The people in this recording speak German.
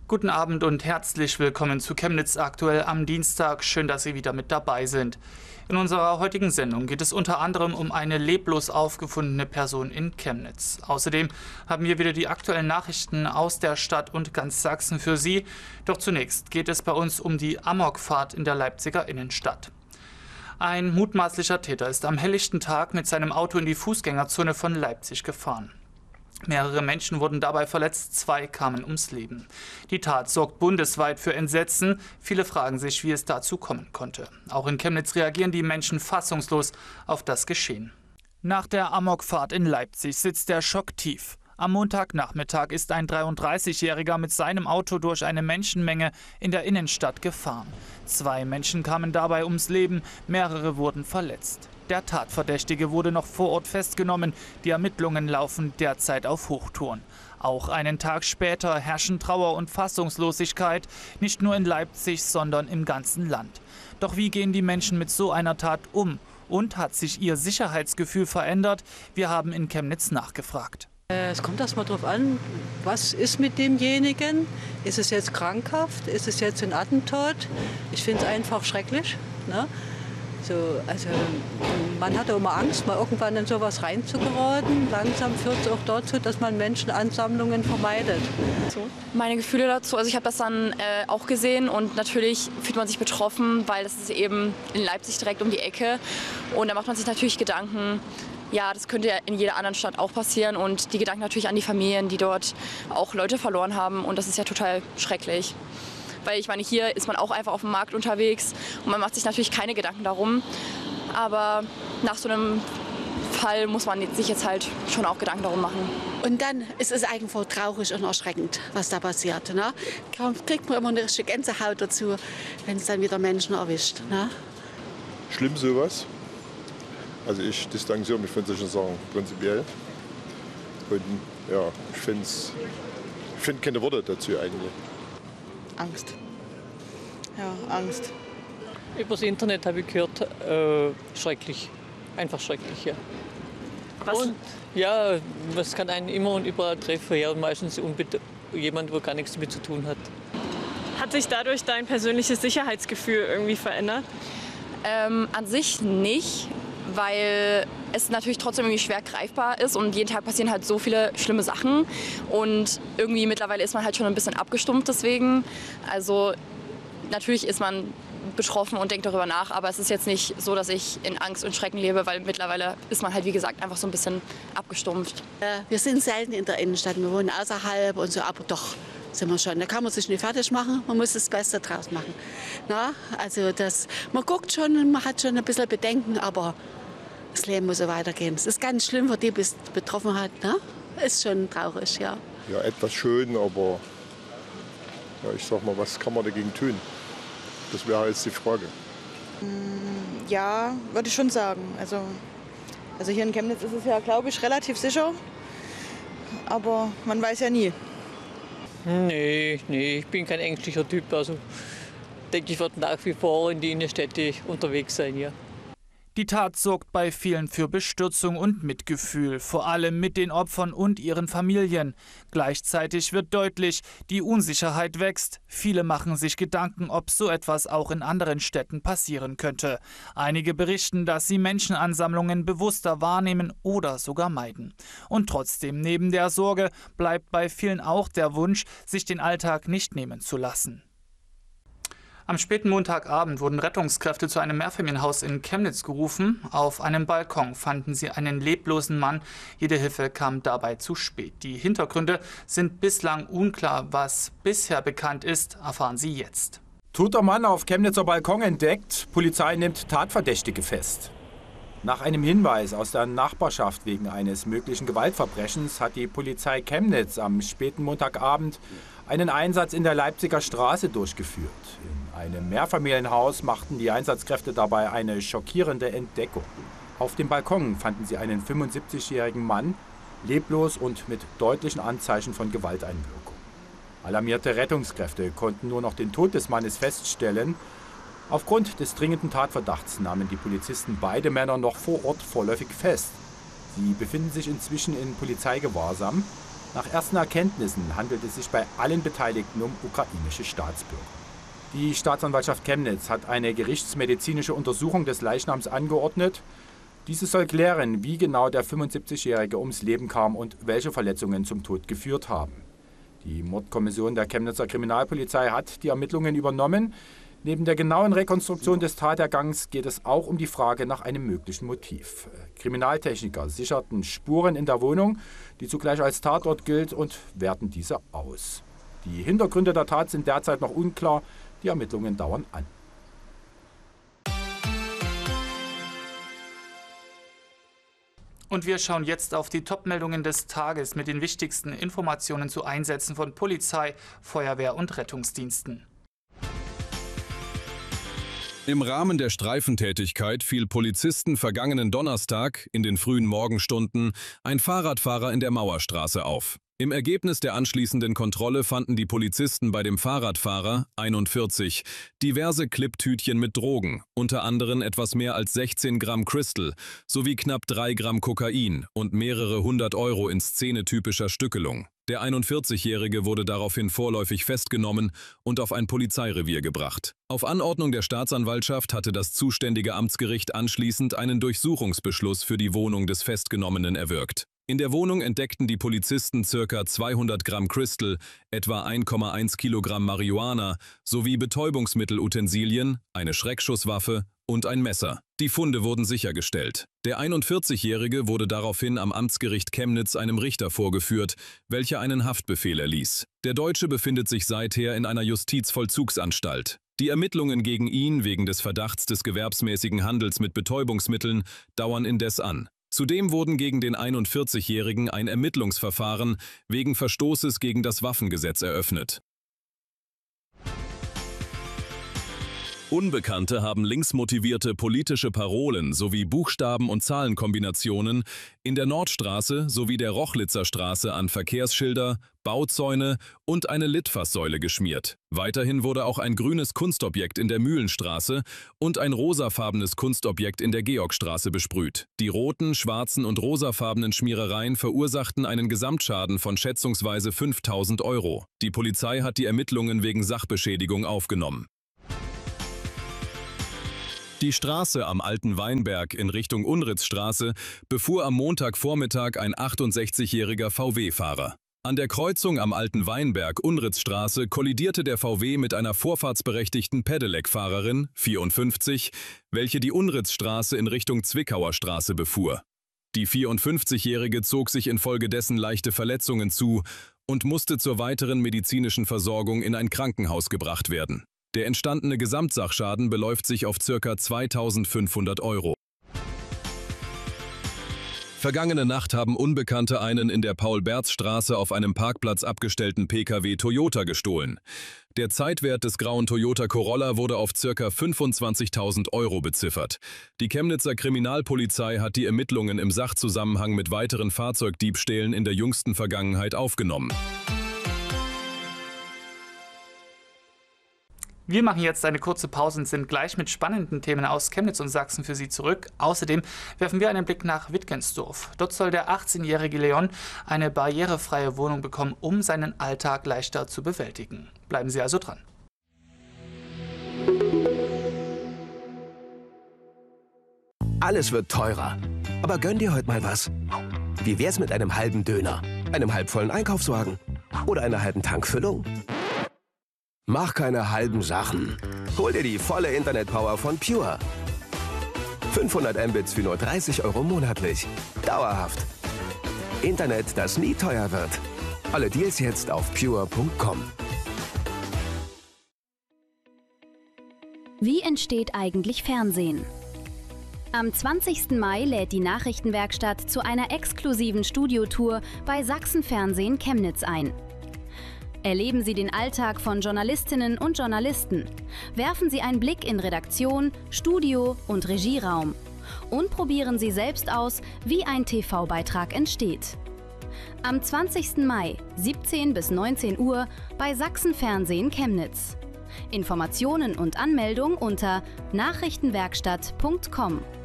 Guten Abend und herzlich willkommen zu Chemnitz aktuell am Dienstag. Schön, dass Sie wieder mit dabei sind. In unserer heutigen Sendung geht es unter anderem um eine leblos aufgefundene Person in Chemnitz. Außerdem haben wir wieder die aktuellen Nachrichten aus der Stadt und ganz Sachsen für Sie. Doch zunächst geht es bei uns um die Amokfahrt in der Leipziger Innenstadt. Ein mutmaßlicher Täter ist am helllichten Tag mit seinem Auto in die Fußgängerzone von Leipzig gefahren. Mehrere Menschen wurden dabei verletzt, 2 kamen ums Leben. Die Tat sorgt bundesweit für Entsetzen. Viele fragen sich, wie es dazu kommen konnte. Auch in Chemnitz reagieren die Menschen fassungslos auf das Geschehen. Nach der Amokfahrt in Leipzig sitzt der Schock tief. Am Montagnachmittag ist ein 33-Jähriger mit seinem Auto durch eine Menschenmenge in der Innenstadt gefahren. 2 Menschen kamen dabei ums Leben, mehrere wurden verletzt. Der Tatverdächtige wurde noch vor Ort festgenommen. Die Ermittlungen laufen derzeit auf Hochtouren. Auch einen Tag später herrschen Trauer und Fassungslosigkeit, nicht nur in Leipzig, sondern im ganzen Land. Doch wie gehen die Menschen mit so einer Tat um? Und hat sich ihr Sicherheitsgefühl verändert? Wir haben in Chemnitz nachgefragt. Es kommt erst mal darauf an, was ist mit demjenigen? Ist es jetzt krankhaft? Ist es jetzt ein Attentat? Ich finde es einfach schrecklich. Ne? Also man hat auch immer Angst, mal irgendwann in sowas reinzugeraten. Langsam führt es auch dazu, dass man Menschenansammlungen vermeidet. Meine Gefühle dazu, also ich habe das dann auch gesehen und natürlich fühlt man sich betroffen, weil das ist eben in Leipzig direkt um die Ecke. Und da macht man sich natürlich Gedanken, ja, das könnte ja in jeder anderen Stadt auch passieren und die Gedanken natürlich an die Familien, die dort auch Leute verloren haben und das ist ja total schrecklich. Weil ich meine, hier ist man auch einfach auf dem Markt unterwegs und man macht sich natürlich keine Gedanken darum. Aber nach so einem Fall muss man sich jetzt halt schon auch Gedanken darum machen. Und dann ist es einfach traurig und erschreckend, was da passiert. Ne? Kriegt man immer eine richtige Gänsehaut dazu, wenn es dann wieder Menschen erwischt. Ne? Schlimm sowas. Also ich distanziere mich von solchen Sachen prinzipiell. Und ja, ich finde keine Worte dazu eigentlich. Angst. Ja, Angst. Übers Internet habe ich gehört, schrecklich. Einfach schrecklich, ja. Was? Und ja, das kann einen immer und überall treffen, ja, und meistens jemand, der gar nichts damit zu tun hat. Hat sich dadurch dein persönliches Sicherheitsgefühl irgendwie verändert? An sich nicht, weil es natürlich trotzdem irgendwie schwer greifbar ist und jeden Tag passieren halt so viele schlimme Sachen und irgendwie mittlerweile ist man halt schon ein bisschen abgestumpft deswegen. Also natürlich ist man betroffen und denkt darüber nach, aber es ist jetzt nicht so, dass ich in Angst und Schrecken lebe, weil mittlerweile ist man halt wie gesagt einfach so ein bisschen abgestumpft. Wir sind selten in der Innenstadt, wir wohnen außerhalb und so, aber doch sind wir schon. Da kann man sich nicht fertig machen, man muss das Beste draus machen. Na, also man guckt schon, man hat schon ein bisschen Bedenken, aber das Leben muss so weitergehen. Es ist ganz schlimm für die, die es betroffen hat. Ne? Ist schon traurig, ja. Ja, etwas schön, aber ja, ich sag mal, was kann man dagegen tun? Das wäre jetzt die Frage. Ja, würde ich schon sagen. Also hier in Chemnitz ist es ja, glaube ich, relativ sicher. Aber man weiß ja nie. Nee, ich bin kein ängstlicher Typ. Also denke ich, werde nach wie vor in die Innenstädte unterwegs sein, ja. Die Tat sorgt bei vielen für Bestürzung und Mitgefühl, vor allem mit den Opfern und ihren Familien. Gleichzeitig wird deutlich, die Unsicherheit wächst. Viele machen sich Gedanken, ob so etwas auch in anderen Städten passieren könnte. Einige berichten, dass sie Menschenansammlungen bewusster wahrnehmen oder sogar meiden. Und trotzdem, neben der Sorge, bleibt bei vielen auch der Wunsch, sich den Alltag nicht nehmen zu lassen. Am späten Montagabend wurden Rettungskräfte zu einem Mehrfamilienhaus in Chemnitz gerufen. Auf einem Balkon fanden sie einen leblosen Mann. Jede Hilfe kam dabei zu spät. Die Hintergründe sind bislang unklar. Was bisher bekannt ist, erfahren Sie jetzt. Toter Mann auf Chemnitzer Balkon entdeckt. Polizei nimmt Tatverdächtige fest. Nach einem Hinweis aus der Nachbarschaft wegen eines möglichen Gewaltverbrechens hat die Polizei Chemnitz am späten Montagabend einen Einsatz in der Leipziger Straße durchgeführt. In einem Mehrfamilienhaus machten die Einsatzkräfte dabei eine schockierende Entdeckung. Auf dem Balkon fanden sie einen 75-jährigen Mann, leblos und mit deutlichen Anzeichen von Gewalteinwirkung. Alarmierte Rettungskräfte konnten nur noch den Tod des Mannes feststellen. Aufgrund des dringenden Tatverdachts nahmen die Polizisten beide Männer noch vor Ort vorläufig fest. Sie befinden sich inzwischen in Polizeigewahrsam. Nach ersten Erkenntnissen handelt es sich bei allen Beteiligten um ukrainische Staatsbürger. Die Staatsanwaltschaft Chemnitz hat eine gerichtsmedizinische Untersuchung des Leichnams angeordnet. Diese soll klären, wie genau der 75-Jährige ums Leben kam und welche Verletzungen zum Tod geführt haben. Die Mordkommission der Chemnitzer Kriminalpolizei hat die Ermittlungen übernommen. Neben der genauen Rekonstruktion des Tatergangs geht es auch um die Frage nach einem möglichen Motiv. Kriminaltechniker sicherten Spuren in der Wohnung, die zugleich als Tatort gilt, und werten diese aus. Die Hintergründe der Tat sind derzeit noch unklar. Die Ermittlungen dauern an. Und wir schauen jetzt auf die Top-Meldungen des Tages mit den wichtigsten Informationen zu Einsätzen von Polizei, Feuerwehr und Rettungsdiensten. Im Rahmen der Streifentätigkeit fiel Polizisten vergangenen Donnerstag in den frühen Morgenstunden ein Fahrradfahrer in der Mauerstraße auf. Im Ergebnis der anschließenden Kontrolle fanden die Polizisten bei dem Fahrradfahrer, 41, diverse Cliptütchen mit Drogen, unter anderem etwas mehr als 16 Gramm Crystal sowie knapp 3 Gramm Kokain und mehrere 100 Euro in szenetypischer Stückelung. Der 41-Jährige wurde daraufhin vorläufig festgenommen und auf ein Polizeirevier gebracht. Auf Anordnung der Staatsanwaltschaft hatte das zuständige Amtsgericht anschließend einen Durchsuchungsbeschluss für die Wohnung des Festgenommenen erwirkt. In der Wohnung entdeckten die Polizisten ca. 200 Gramm Crystal, etwa 1,1 Kilogramm Marihuana sowie Betäubungsmittelutensilien, eine Schreckschusswaffe und ein Messer. Die Funde wurden sichergestellt. Der 41-Jährige wurde daraufhin am Amtsgericht Chemnitz einem Richter vorgeführt, welcher einen Haftbefehl erließ. Der Deutsche befindet sich seither in einer Justizvollzugsanstalt. Die Ermittlungen gegen ihn wegen des Verdachts des gewerbsmäßigen Handels mit Betäubungsmitteln dauern indes an. Zudem wurden gegen den 41-Jährigen ein Ermittlungsverfahren wegen Verstoßes gegen das Waffengesetz eröffnet. Unbekannte haben linksmotivierte politische Parolen sowie Buchstaben- und Zahlenkombinationen in der Nordstraße sowie der Rochlitzer Straße an Verkehrsschilder, Bauzäune und eine Litfaßsäule geschmiert. Weiterhin wurde auch ein grünes Kunstobjekt in der Mühlenstraße und ein rosafarbenes Kunstobjekt in der Georgstraße besprüht. Die roten, schwarzen und rosafarbenen Schmierereien verursachten einen Gesamtschaden von schätzungsweise 5.000 Euro. Die Polizei hat die Ermittlungen wegen Sachbeschädigung aufgenommen. Die Straße am Alten Weinberg in Richtung Unritzstraße befuhr am Montagvormittag ein 68-jähriger VW-Fahrer. An der Kreuzung am Alten Weinberg Unritzstraße kollidierte der VW mit einer vorfahrtsberechtigten Pedelec-Fahrerin, 54, welche die Unritzstraße in Richtung Zwickauer Straße befuhr. Die 54-Jährige zog sich infolgedessen leichte Verletzungen zu und musste zur weiteren medizinischen Versorgung in ein Krankenhaus gebracht werden. Der entstandene Gesamtsachschaden beläuft sich auf ca. 2.500 Euro. Vergangene Nacht haben Unbekannte einen in der Paul-Berz-Straße auf einem Parkplatz abgestellten Pkw Toyota gestohlen. Der Zeitwert des grauen Toyota Corolla wurde auf ca. 25.000 Euro beziffert. Die Chemnitzer Kriminalpolizei hat die Ermittlungen im Sachzusammenhang mit weiteren Fahrzeugdiebstählen in der jüngsten Vergangenheit aufgenommen. Wir machen jetzt eine kurze Pause und sind gleich mit spannenden Themen aus Chemnitz und Sachsen für Sie zurück. Außerdem werfen wir einen Blick nach Wittgensdorf. Dort soll der 18-jährige Leon eine barrierefreie Wohnung bekommen, um seinen Alltag leichter zu bewältigen. Bleiben Sie also dran. Alles wird teurer. Aber gönn dir heute mal was. Wie wär's mit einem halben Döner, einem halbvollen Einkaufswagen oder einer halben Tankfüllung? Mach keine halben Sachen. Hol dir die volle Internetpower von Pure. 500 Mbits für nur 30 Euro monatlich. Dauerhaft. Internet, das nie teuer wird. Alle Deals jetzt auf pure.com. Wie entsteht eigentlich Fernsehen? Am 20. Mai lädt die Nachrichtenwerkstatt zu einer exklusiven Studiotour bei Sachsen Fernsehen Chemnitz ein. Erleben Sie den Alltag von Journalistinnen und Journalisten. Werfen Sie einen Blick in Redaktion, Studio und Regieraum. Und probieren Sie selbst aus, wie ein TV-Beitrag entsteht. Am 20. Mai, 17 bis 19 Uhr bei Sachsen Fernsehen Chemnitz. Informationen und Anmeldung unter nachrichtenwerkstatt.com.